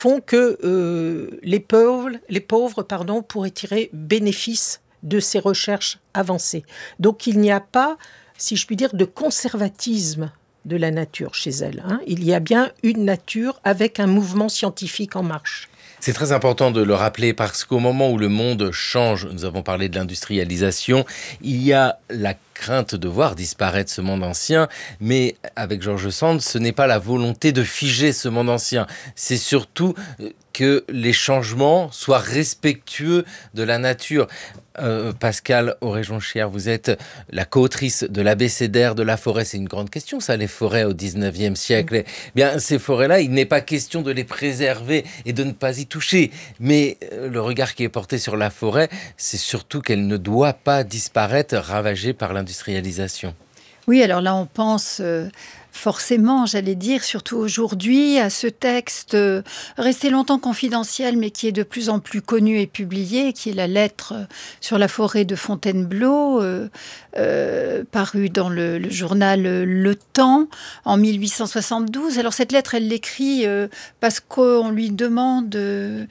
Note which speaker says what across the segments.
Speaker 1: font que les pauvres pourraient tirer bénéfice de ces recherches avancées. Donc il n'y a pas, si je puis dire, de conservatisme de la nature chez elle. Il y a bien une nature avec un mouvement scientifique en marche.
Speaker 2: C'est très important de le rappeler parce qu'au moment où le monde change, nous avons parlé de l'industrialisation, il y a la crainte de voir disparaître ce monde ancien, mais avec George Sand, ce n'est pas la volonté de figer ce monde ancien, c'est surtout que les changements soient respectueux de la nature. Pascale Auréjon-Chière, vous êtes la co-autrice de l'abécédaire de la forêt. C'est une grande question, ça, les forêts au 19e siècle. Eh bien, ces forêts-là, il n'est pas question de les préserver et de ne pas y toucher. Mais le regard qui est porté sur la forêt, c'est surtout qu'elle ne doit pas disparaître, ravagée par l'industrialisation.
Speaker 3: Oui, alors là, on pense forcément, j'allais dire, surtout aujourd'hui, à ce texte resté longtemps confidentiel, mais qui est de plus en plus connu et publié, qui est la lettre sur la forêt de Fontainebleau, parue dans le journal Le Temps en 1872. Alors cette lettre, elle l'écrit parce qu'on lui demande de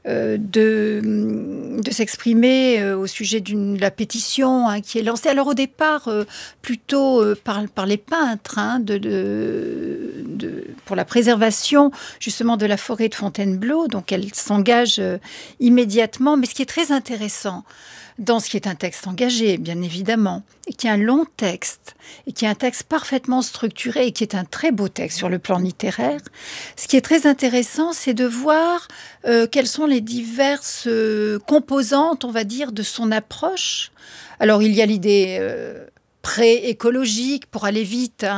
Speaker 3: s'exprimer au sujet de la pétition qui est lancée. Alors au départ, plutôt par les peintres, pour la préservation justement de la forêt de Fontainebleau. Donc elle s'engage immédiatement. Mais ce qui est très intéressant dans ce qui est un texte engagé, bien évidemment, et qui est un long texte, et qui est un texte parfaitement structuré, et qui est un très beau texte sur le plan littéraire, ce qui est très intéressant, c'est de voir quelles sont les diverses composantes, on va dire, de son approche. Alors, il y a l'idée pré-écologique, pour aller vite,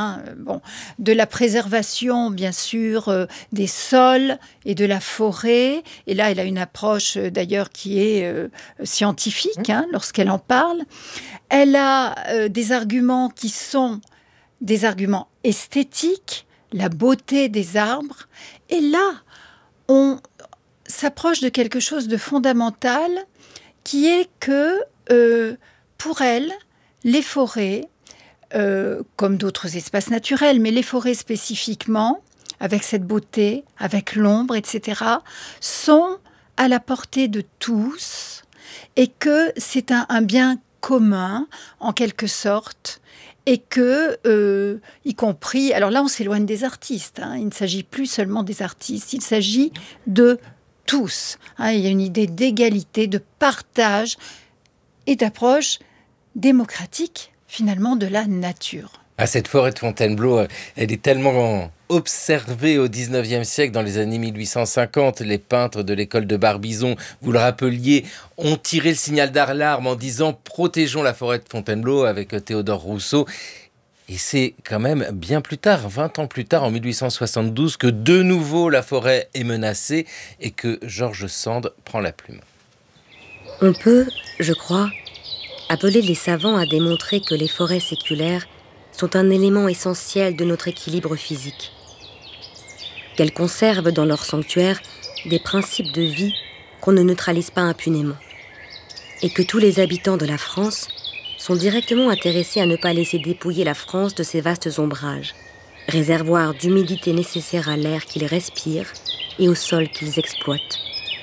Speaker 3: de la préservation, bien sûr, des sols et de la forêt. Et là, elle a une approche, d'ailleurs, qui est scientifique, lorsqu'elle en parle. Elle a des arguments qui sont des arguments esthétiques, la beauté des arbres. Et là, on s'approche de quelque chose de fondamental, qui est que, pour elle, les forêts, comme d'autres espaces naturels, mais les forêts spécifiquement, avec cette beauté, avec l'ombre, etc., sont à la portée de tous et que c'est un bien commun, en quelque sorte, et que, y compris... Alors là, on s'éloigne des artistes. Il ne s'agit plus seulement des artistes, il s'agit de tous. Il y a une idée d'égalité, de partage et d'approche démocratique, finalement, de la nature.
Speaker 2: Cette forêt de Fontainebleau, elle est tellement observée au 19e siècle, dans les années 1850. Les peintres de l'école de Barbizon, vous le rappeliez, ont tiré le signal d'alarme en disant « Protégeons la forêt de Fontainebleau » avec Théodore Rousseau. Et c'est quand même bien plus tard, 20 ans plus tard, en 1872, que de nouveau la forêt est menacée et que George Sand prend la plume.
Speaker 4: On peut, je crois, appeler les savants à démontrer que les forêts séculaires sont un élément essentiel de notre équilibre physique. Qu'elles conservent dans leur sanctuaire des principes de vie qu'on ne neutralise pas impunément. Et que tous les habitants de la France sont directement intéressés à ne pas laisser dépouiller la France de ses vastes ombrages, réservoirs d'humidité nécessaires à l'air qu'ils respirent et au sol qu'ils exploitent.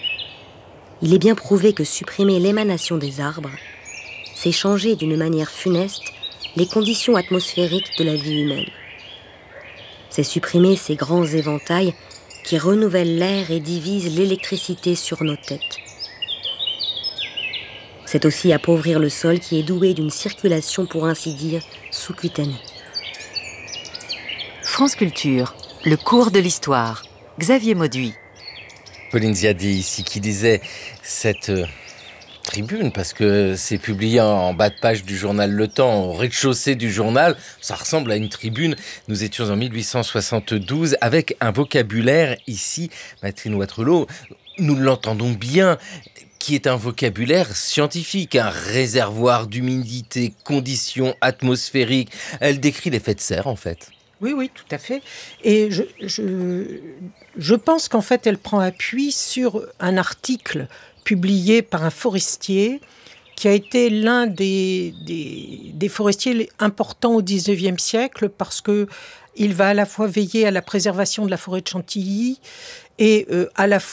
Speaker 4: Il est bien prouvé que supprimer l'émanation des arbres, c'est changer d'une manière funeste les conditions atmosphériques de la vie humaine. C'est supprimer ces grands éventails qui renouvellent l'air et divisent l'électricité sur nos têtes. C'est aussi appauvrir le sol qui est doué d'une circulation, pour ainsi dire, sous-cutanée.
Speaker 5: France Culture, le cours de l'histoire. Xavier Mauduit.
Speaker 2: Pauline Ziadi ici qui disait cette tribune, parce que c'est publié en bas de page du journal Le Temps, au rez-de-chaussée du journal, ça ressemble à une tribune. Nous étions en 1872 avec un vocabulaire ici, Catherine Waterloo, nous l'entendons bien, qui est un vocabulaire scientifique, un réservoir d'humidité, conditions atmosphériques. Elle décrit l'effet de serre, en fait.
Speaker 1: Oui, tout à fait. Et je pense qu'en fait, elle prend appui sur un article publié par un forestier qui a été l'un des forestiers importants au XIXe siècle parce qu'il va à la fois veiller à la préservation de la forêt de Chantilly et à la fois